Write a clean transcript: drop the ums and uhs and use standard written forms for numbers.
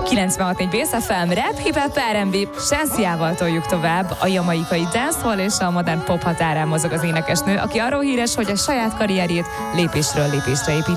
96.4 Base FM, rap, hip-hop, R&B, Shensiával toljuk tovább. A jamaikai dancehall és a modern pop határán mozog az énekesnő, aki arról híres, hogy a saját karrierjét lépésről lépésre építi.